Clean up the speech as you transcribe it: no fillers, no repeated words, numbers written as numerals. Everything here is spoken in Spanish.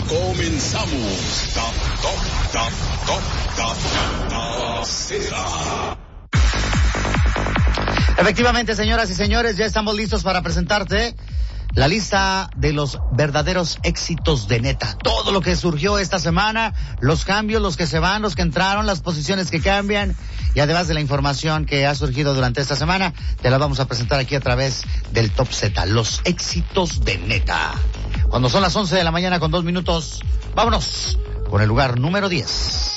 Comenzamos. Top Cera. Efectivamente, señoras y señores, ya estamos listos para presentarte la lista de los verdaderos éxitos de Neta. Todo lo que surgió esta semana, los cambios, los que se van, los que entraron, las posiciones que cambian, y además de la información que ha surgido durante esta semana, te la vamos a presentar aquí a través del Top Z, los éxitos de Neta. Cuando son las 11 de la mañana con 2 minutos, vámonos con el lugar número 10.